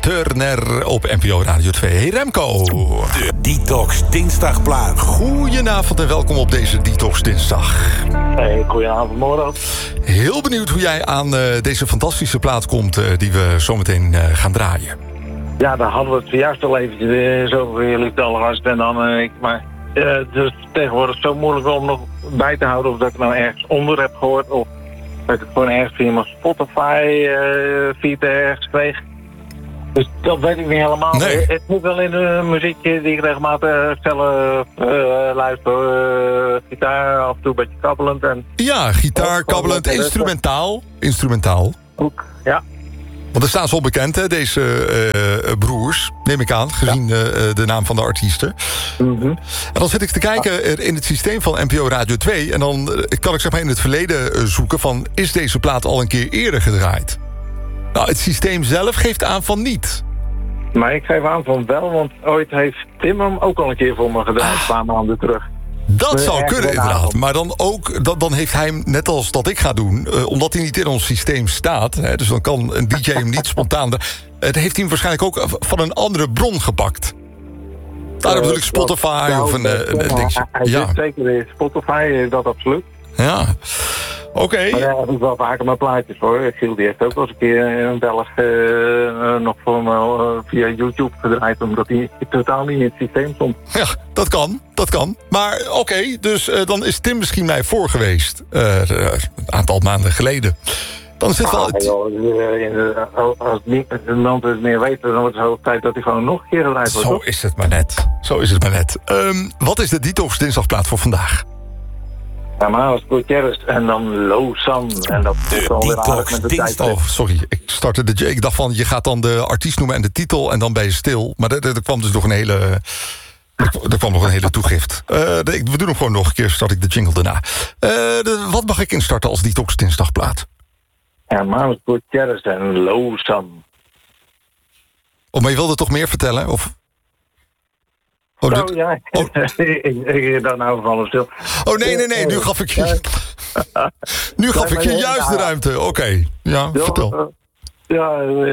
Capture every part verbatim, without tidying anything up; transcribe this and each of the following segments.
Turner op N P O Radio twee. Hey Remco. De Detox Dinsdagplaat. Goedenavond en welkom op deze Detox Dinsdag. Hey, goedenavond, morgen. Heel benieuwd hoe jij aan uh, deze fantastische plaat komt uh, die we zometeen uh, gaan draaien. Ja, daar hadden we het zojuist al eventjes uh, zo voor jullie telgast. En dan, uh, ik, maar uh, het is tegenwoordig zo moeilijk om nog bij te houden of dat ik nou ergens onder heb gehoord of dat ik het gewoon ergens via mijn Spotify uh, feed ergens kreeg. Dus dat weet ik niet helemaal. Nee. Het moet wel in de muziekje die ik regelmatig zelf uh, luister. Uh, gitaar, af en toe een beetje kabbelend. En Ja, gitaar, kabbelend, instrumentaal. Instrumentaal. ook, ja. Want er staan ze al bekend, hè, deze uh, broers, neem ik aan, gezien ja. uh, de naam van de artiesten. Mm-hmm. En dan zit ik te kijken er in het systeem van N P O Radio twee... en dan uh, kan ik zeg maar in het verleden uh, zoeken van... is deze plaat al een keer eerder gedraaid? Nou, het systeem zelf geeft aan van niet. Maar ik geef aan van wel, want ooit heeft Tim hem ook al een keer voor me gedaan, een paar maanden terug. Dat Nee, zou echt kunnen, vanavond. inderdaad. Maar dan ook, dan, dan heeft hij hem, net als dat ik ga doen... Uh, omdat hij niet in ons systeem staat... Hè, dus dan kan een D J hem niet spontaan... Het heeft hij hem waarschijnlijk ook van een andere bron gepakt. Nou, dan bedoel ik Spotify Ja, of een, dat- een, een dingetje. Hij Ja, zit zeker in Spotify, dat absoluut. ja. Oké. Maar ja, dat is wel vaker mijn plaatjes hoor. Giel die heeft ook wel eens een keer een Belg uh, nog voor me uh, via YouTube gedraaid, omdat hij totaal niet in het systeem stond. Ja, dat kan, dat kan. Maar oké, okay, dus uh, dan is Tim misschien mij voor geweest. Uh, uh, een aantal maanden geleden. Dan zit wel... Ah, joh, uh, in de, als niemand het meer weet, dan wordt het zo tijd dat hij gewoon nog een keer gedraaid wordt. Zo toch? is het maar net. Zo is het maar net. Um, wat is de Detox Dinsdagplaat voor vandaag? Ja, maar als Gutierrez en dan Lozan. En dat is wel weer aardig met de tijd. Oh, sorry. Ik startte de... Ik dacht van, je gaat dan de artiest noemen en de titel... en dan ben je stil. Maar er, er kwam dus nog een hele... Er kwam nog een hele toegift. Uh, de, we doen hem gewoon nog een keer, start ik de jingle daarna. Uh, de, wat mag ik instarten als Detox Dinsdagplaat? Ja, maar Gutierrez en Lozan. Oh, maar je wilde toch meer vertellen? Of... Oh, Zo, dit... ja. oh. ik, ik dan nou van stil. oh, nee, nee, nee. Nu gaf ik je... nu gaf ik je juist de ruimte. Oké. Okay. Ja, Ja, vertel. Uh, ja, uh,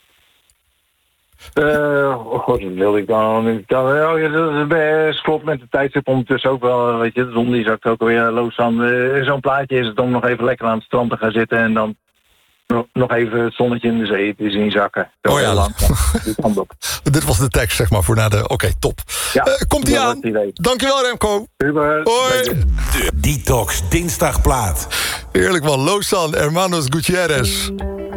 uh, oh god, wat wilde ik dan nu vertellen? Oh, ja, dat is best klopt met de tijdstip ondertussen ook wel. Weet je, de zon die zakt ook alweer los aan. Uh, zo'n plaatje is het om nog even lekker aan het strand te gaan zitten en dan nog, nog even het zonnetje in de zee te zien zakken. Zo oh ja, lang, dit was de tekst, zeg maar, voor na de... Oké, okay, top. Ja, uh, komt-ie aan. Dankjewel, Remco. Super. Hoi. De Detox Dinsdagplaat. Heerlijk man. Lozan, Hermanos Gutierrez.